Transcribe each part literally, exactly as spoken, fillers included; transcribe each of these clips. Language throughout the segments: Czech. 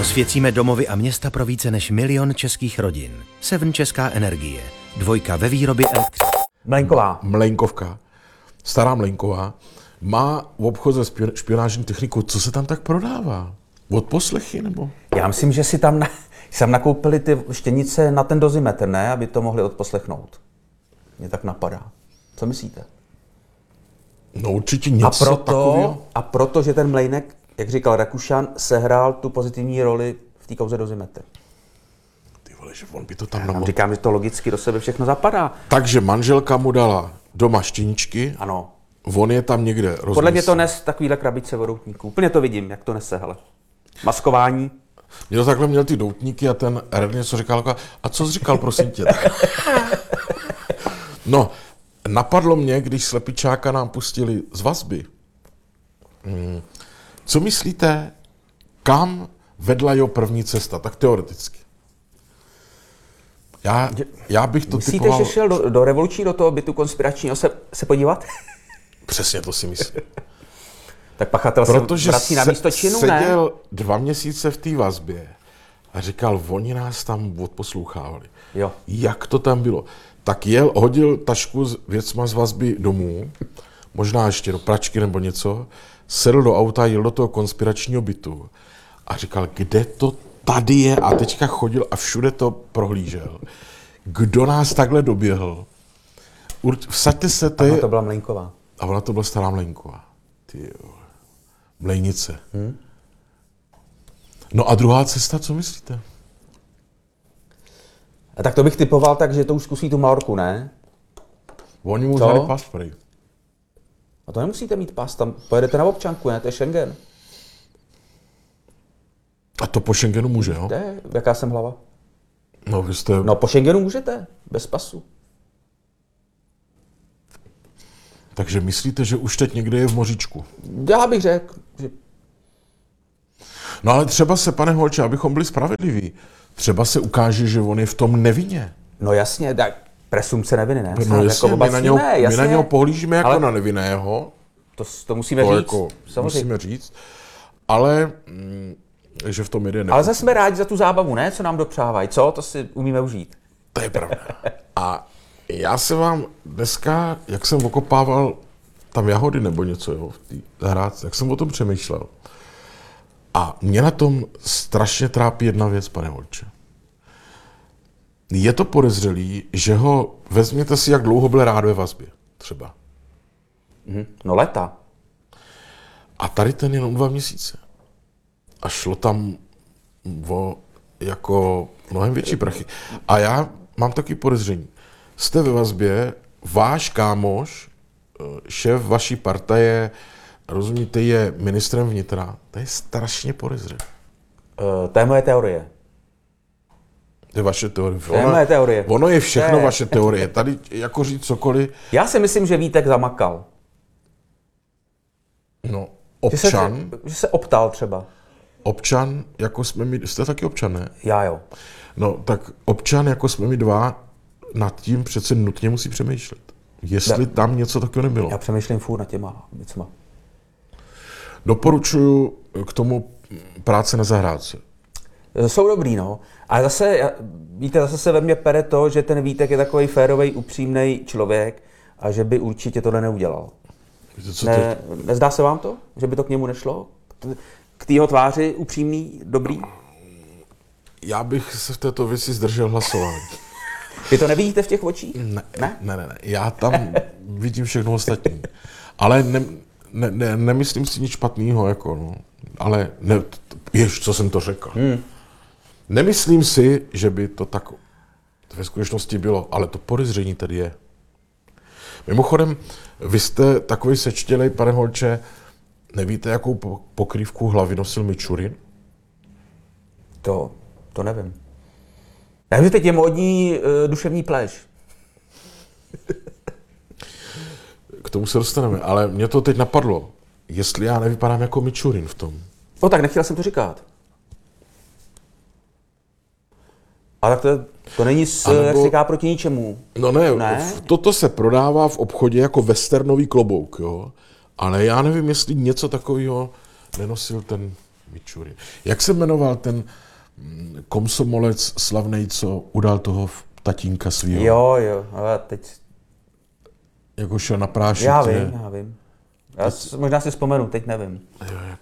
Osvěcíme domovy a města pro více než milion českých rodin. Seven Česká energie. Dvojka ve výrobě elektřiny. Mlejnková. Mlejnkovka, stará Mlejnková, má v obchod se špionážní technikou. Co se tam tak prodává? Odposlechy nebo? Já myslím, že si tam, na, tam nakoupili ty štěnice na ten dozimetr, ne? Aby to mohli odposlechnout. Mně tak napadá. Co myslíte? No určitě něco a proto, takového. A proto, že ten Mlejnek, jak říkal Rakušan, sehrál tu pozitivní roli v té kauze dozimetr. Ty vole, že on by to tam Já nemohl. říkám, že to logicky do sebe všechno zapadá. Takže manželka mu dala doma štěničky, Ano. on je tam někde rozmyslel. Podle mě to nes takovýhle krabice vodoutníků. Úplně to vidím, jak to nese, hele. Maskování. Měl takhle měl ty doutníky a ten R něco říkal, a co jsi říkal, prosím tě? No, napadlo mě, když Slepičáka nám pustili z vazby. Hmm. Co myslíte, kam vedla jeho první cesta, tak teoreticky? Já, já bych to Myslíte, typoval... že šel do, do revoluční, do toho bytu konspiračního se, se podívat? Přesně to si myslím. Tak pachatel Protože se vrací na místo činu, ne? seděl dva měsíce v té vazbě a říkal, oni nás tam odposlouchávali. Jo. Jak to tam bylo? Tak jel, hodil tašku s věcma z vazby domů, možná ještě do pračky nebo něco, sedl do auta, jel do toho konspiračního bytu a říkal, kde to tady je? A teďka chodil a všude to prohlížel. Kdo nás takhle doběhl? Urč, vsaďte se ty... Ano, to byla Mlejnková. A ona to byla stará Mlejnková. Ty jo. Mlejnice. Hmm? No a druhá cesta, co myslíte? A tak to bych typoval tak, že to už zkusí tu Malorku, ne? Oni mu Co? vzali pas prej. A to nemusíte mít pas, tam pojedete na občanku, ne? To je Schengen. A to po Schengenu může, jo? To je, jaká jsem hlava? No vy jste... No po Schengenu můžete, bez pasu. Takže myslíte, že už teď někde je v moříčku? Já bych řekl, že... No ale třeba se, pane Holče, abychom byli spravedliví, třeba se ukáže, že on je v tom nevinně. No jasně, tak presumce neviny, ne? No jasně, jako my, na něho, ne, jasně. my na něho pohlížíme jako Ale na nevinného. To, to musíme To říct. jako samozřejmě. musíme říct. Ale, mm, že v tom jede ne. Ale zase jsme rádi za tu zábavu, ne? Co nám dopřávají, co? To si umíme užít. To je pravda. A já se vám dneska, jak jsem okopával tam jahody nebo něco, jo, v té zahrádce, jak jsem o tom přemýšlel. A mě na tom strašně trápí jedna věc, pane Holče. Je to podezřelý, že ho, vezměte si, jak dlouho byl rád ve vazbě, třeba. Mhm. No leta. A tady ten jenom dva měsíce. A šlo tam o jako mnohem větší prachy. A já mám taky podezření. Jste ve vazbě, váš kámoš, šéf vaší partaje, rozumíte, je ministrem vnitra. To je strašně podezřelé. Uh, to je moje teorie. To je vaše teorie. To je moje teorie. Ono je všechno To je- vaše teorie. Tady jako říct cokoliv, Já si myslím, že Vítek zamakal. no, Že se, občan, že se optal třeba. občan, jako jsme my, jste taky občan, ne? Já jo. No, tak občan, jako jsme my dva, nad tím přece nutně musí přemýšlet. Jestli Da. tam něco takového nebylo. Já přemýšlím furt nad těma věcma. Doporučuju k tomu práce na zahrádce. Jsou dobrý, no. Ale zase, já- víte, zase se ve mně pere to, že ten Vítek je takový férovej, upřímný člověk a že by určitě tohle neudělal. Víte, co Ne, teď? nezdá se vám to? Že by to k němu nešlo? K- K té jeho tváři upřímný, dobrý? Já bych se v této věci zdržel hlasování. Vy to nevidíte v těch očích? Ne, Ne? ne, ne, ne. Já tam vidím všechno ostatní. Ale ne, ne, ne, nemyslím si nic špatného, jako, no. Ale ne, jež, co jsem to řekl. Hmm. Nemyslím si, že by to tak ve skutečnosti bylo, ale to podezření tady je. Mimochodem, vy jste takový sečtělej, pane Holče, nevíte, jakou po- pokrývku hlavy nosil Mičurin? To, to nevím. Já vím, že teď je módní uh, duševní pléž. K tomu se dostaneme, ale mě to teď napadlo. Jestli já nevypadám jako Mičurin v tom. No tak nechtěl jsem to říkat. Ale tak to, to není, s, A nebo- jak se říká, proti ničemu. No ne, Ne? v- toto se prodává v obchodě jako westernový klobouk, jo. Ale já nevím, jestli něco takového nenosil ten Mičurin. Jak se jmenoval ten mm, komsomolec slavnej, co udal toho tatínka svýho? Jo, jo, ale teď... Jako šel na prášek. Já vím, já vím. Já teď... možná si vzpomenu, teď nevím. Jo, jo.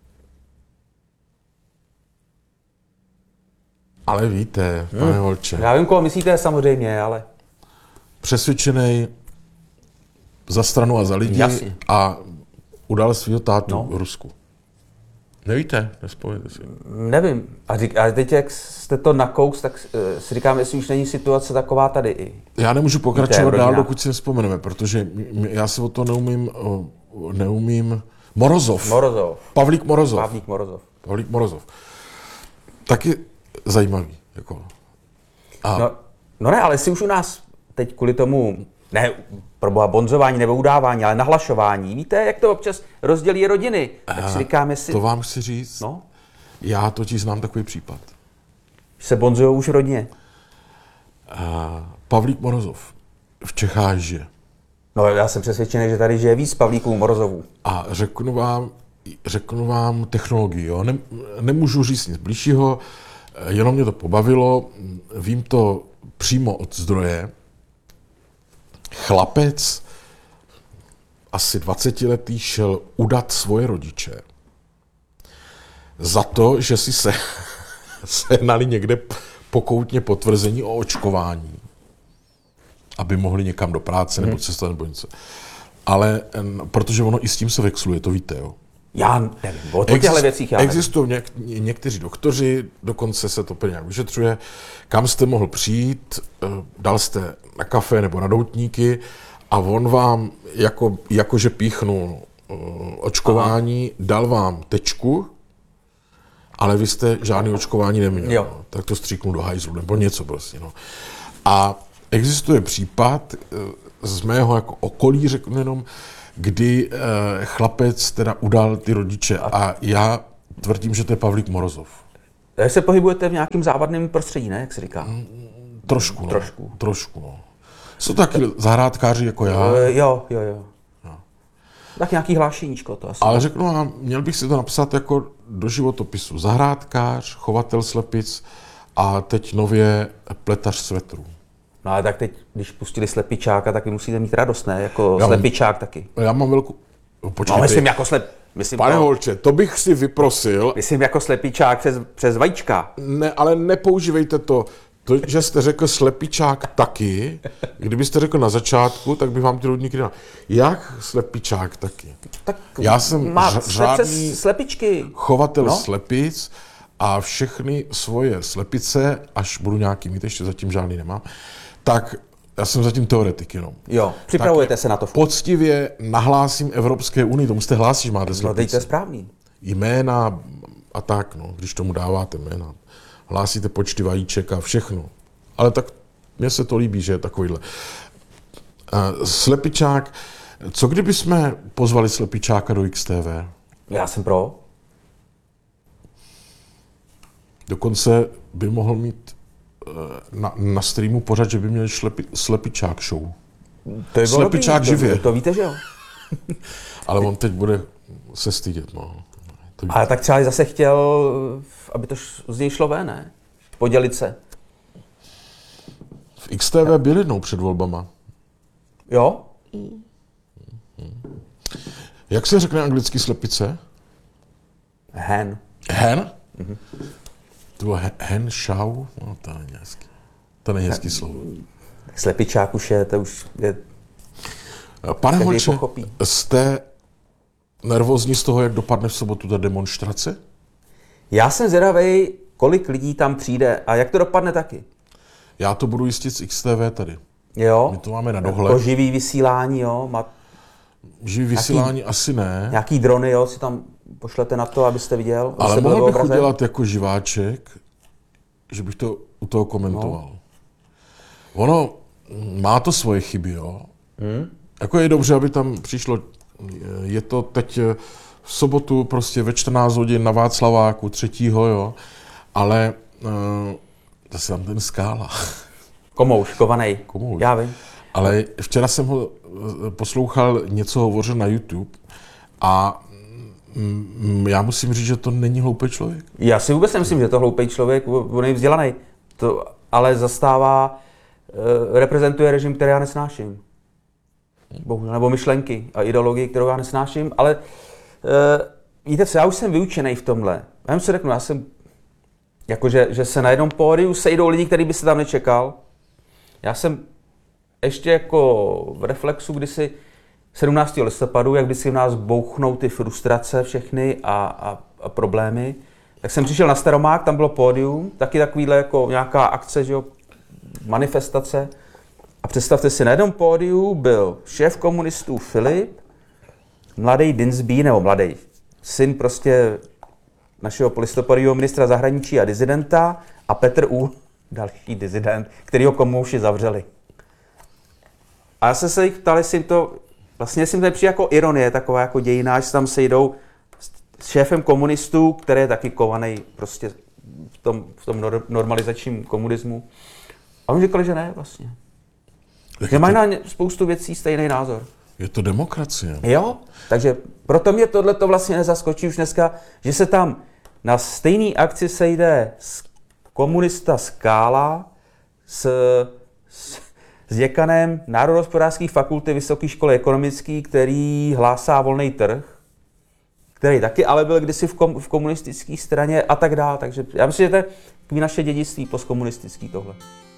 Ale víte, pane hmm. Holče. Já vím, koho myslíte samozřejmě, ale... Přesvědčenej za stranu a za lidi. Jasně. A udal svýho tátu no. v Rusku. Nevíte? Nespomněte si. Nevím. A, řík, a teď, jak jste to nakous, tak uh, si říkám, jestli už není situace taková tady i. Já nemůžu pokračovat dál, dokud si nespomeneme, protože já si o to neumím, neumím... Morozov. Morozov. Pavlík Morozov. Pavlík Morozov. Pavlík Morozov. Taky zajímavý. Jako. A... No, no ne, ale si už u nás teď kvůli tomu, ne proboha bonzování nebo udávání, ale nahlašování, víte, jak to občas rozdělí rodiny, tak si říkám, jestli... To vám chci říct. No? Já totiž znám takový případ. Se bonzujou už v rodině. A Pavlík Morozov v Čechách žije. No já jsem přesvědčený, že tady žije víc Pavlíků Morozovů. A řeknu vám, řeknu vám technologii, jo. Ne, nemůžu říct nic bližšího, jenom mě to pobavilo, vím to přímo od zdroje. Chlapec, asi dvacetiletý, šel udat svoje rodiče za to, že si se sehnali někde pokoutně potvrzení o očkování, aby mohli někam do práce nebo cestovat nebo něco. Ale protože ono i s tím se vexluje, to víte, jo. Já nevím, o těchto věcích já Existují něk, někteří doktoři, dokonce se to úplně nějak vyšetřuje, kam jste mohl přijít, dal jste na kafe nebo na doutníky a on vám, jako, jakože píchnul uh, očkování, Aha. dal vám tečku, ale vy jste žádný očkování neměl. Jo. No, tak to stříknu do hajzlu, nebo něco prostě. No. A existuje případ z mého jako okolí, řeknu jenom, kdy eh, chlapec teda udal ty rodiče a já tvrdím, že to je Pavlík Morozov. Takže se pohybujete v nějakém závadném prostředí, ne, jak se říká? Trošku, no. Trošku. Trošku, no. Jsou taky zahrádkáři jako já. Jo, jo, jo. No. Tak nějaký hlášeníčko to asi. Ale řeknu vám, měl bych si to napsat jako do životopisu. Zahrádkář, chovatel slepic a teď nově pletař svetrů. No ale tak teď, když pustili slepičáka, tak vy musíte mít radost, ne? Jako já slepičák mám, taky. Já mám velkou... Počkejte. No myslím jako slep... Myslím, Pane to... Holče, to bych si vyprosil. Myslím jako slepičák přes, přes vajíčka. Ne, ale nepoužívejte to. To, že jste řekl slepičák taky, kdybyste řekl na začátku, tak bych vám ty rodníky dal. Jak slepičák taky? Tak já jsem má řádný slepičky. chovatel no? slepic a všechny svoje slepice, až budu nějaký mít, ještě zatím žádný nemám, tak já jsem zatím teoretik jenom. Jo, připravujete tak se na to. Poctivě nahlásím Evropské unii, to musíte hlásit, máte slepice. No, teď to je správný. Jména a tak, no, když tomu dáváte jména. Hlásíte počty vajíček a všechno. Ale tak mně se to líbí, že je takovýhle. Uh, slepičák, co kdyby jsme pozvali slepičáka do X T V? Já jsem pro. Dokonce by mohl mít Na, na streamu pořád, že by měli šlepi, slepičák show. To je slepičák dobrý, živě. To, to víte, že jo? Ale on teď bude se stydět. No. Ale tak třeba zase chtěl, aby to z něj šlo ven, ne? Podělit se. V X T V byl jednou před volbama. Jo? Jak se řekne anglicky slepice? Hen. Hen? Mhm. To bylo hen, šau? No, to není hezký. To není hezký slovo. Slepičák už je, to už je... Pane Holče, jste nervózní z toho, jak dopadne v sobotu ta demonstrace? Já jsem zvědavej, kolik lidí tam přijde a jak to dopadne taky. Já to budu jistit z X T V tady. Jo? My to máme na dohled. To živý vysílání, jo? Má... Živý vysílání nějaký, asi ne. Nějaký drony, jo, si tam pošlete na to, abyste viděl. Ale mohl bych udělat jako živáček, že bych to u toho komentoval. No. Ono má to svoje chyby, jo. Hmm? Jako je dobře, aby tam přišlo, je to teď v sobotu prostě ve čtrnáct hodin na Václaváku třetího, jo. Ale uh, zase tam ten Skála. Komouš, kovanej. Komouš. Já vím. Ale včera jsem ho poslouchal, něco hovořil na YouTube a Mm, Já musím říct, že to není hloupý člověk. Já si vůbec nemyslím, že to hloupý člověk, on je vzdělaný, to, ale zastává, e, reprezentuje režim, který já nesnáším. Bohužel, nebo myšlenky a ideologii, kterou já nesnáším, ale e, víte co, já už jsem vyučený v tomhle. Já jim si řeknu, já jsem, jakože, že se na jednom pódiu sejdou lidi, který by se tam nečekal. Já jsem ještě jako v reflexu, kdy si sedmnáctého listopadu, jak vždycky v nás bouchnou ty frustrace všechny a, a, a problémy, tak jsem přišel na Staromák, tam bylo pódium, taky takovýhle jako nějaká akce, že jo, manifestace. A představte si, na jednom pódiu byl šéf komunistů Filip, mladý Dinsby, nebo mladý, syn prostě našeho polistopadového ministra zahraničí a dizidenta, a Petr U., další dizident, kterýho komouši zavřeli. A já jsem se jich ptal, jestli jim to, vlastně jestli jim to přijde jako ironie, taková jako dějina, že tam sejdou s šéfem komunistů, který je taky kovaný prostě v tom, v tom normalizačním komunismu. A oni říkali, že ne vlastně. Jak Že mají to, na spoustu věcí stejný názor. je to demokracie. Jo, takže proto mě tohleto vlastně nezaskočí už dneska, že se tam na stejný akci sejde komunista Skála s, s, s děkanem Národohospodářské fakulty Vysoké školy ekonomické, který hlásá volný trh, který taky ale byl kdysi v, kom, v komunistické straně a tak dále. Takže já myslím, že to je naše dědictví postkomunistický tohle.